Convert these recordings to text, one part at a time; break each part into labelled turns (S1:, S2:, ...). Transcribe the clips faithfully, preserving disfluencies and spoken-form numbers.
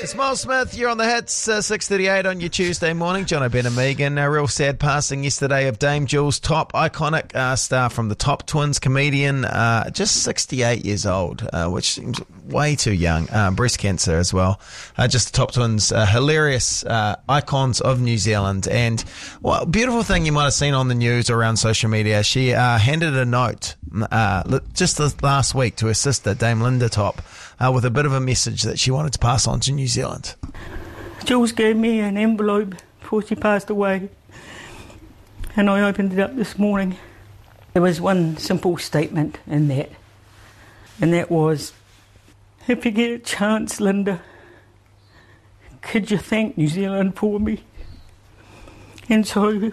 S1: It's Miles Smith. You're on the hits, uh, six thirty-eight on your Tuesday morning. John O'Brien and Megan. A real sad passing yesterday of Dame Jules Top, iconic uh, star from the Top Twins, comedian, uh, just sixty-eight years old, uh, which seems way too young. Uh, breast cancer as well. Uh, just the Top Twins, uh, hilarious uh, icons of New Zealand. And well, beautiful thing you might have seen on the news or around social media. She uh, handed a note uh, just this last week to her sister, Dame Linda Top, uh, with a bit of a message that she wanted to pass on to New Zealand.
S2: Jules gave me an envelope before she passed away, and I opened it up this morning. There was one simple statement in that, and that was, if you get a chance, Linda, could you thank New Zealand for me? And so,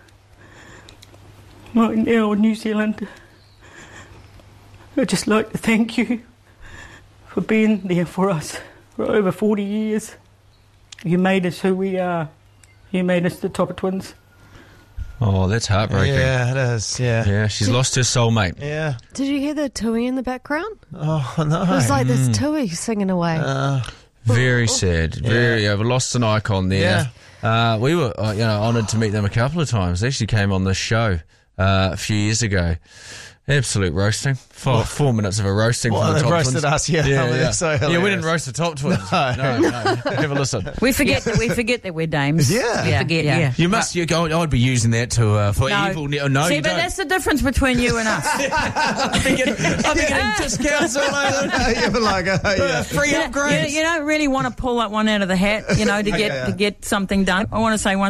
S2: right now, New Zealand, I'd just like to thank you for being there for us for over forty years. You made us who we are. You made us the Top Twins.
S3: Oh, that's heartbreaking.
S1: Yeah, it is, yeah.
S3: Yeah, she's lost her soulmate.
S1: Yeah.
S4: Did you hear the tui in the background?
S1: Oh, no.
S4: It was like this tui singing away.
S1: Uh,
S3: Very sad. Very,
S1: Yeah.
S3: yeah, we've lost an icon there. Uh, we were, uh, you know, honoured to meet them a couple of times. They actually came on this show uh, a few years ago. Absolute roasting. Four, four minutes of a roasting
S1: Well,
S3: from the
S1: they've
S3: Top
S1: roasted
S3: Twins.
S1: us, yeah.
S3: Yeah,
S1: I mean,
S3: yeah.
S1: they're so
S3: yeah, we
S1: hilarious.
S3: didn't roast the Top Twins.
S1: No.
S3: no, no. Have a listen.
S5: We forget that we forget that we're dames.
S1: Yeah.
S5: We forget, yeah. yeah.
S6: You must. You go, I'd be using that to uh, for
S5: No.
S6: evil. No, no
S5: See,
S6: you
S5: but
S6: don't.
S5: that's the difference between you and us.
S6: I've been getting, I've been getting discounts all over.
S1: You were like, oh, yeah.
S6: Free
S5: You,
S6: upgrades.
S5: you, you don't really want to pull that one out of the hat, you know, to get
S1: Yeah, yeah.
S5: to get something done. I want to say one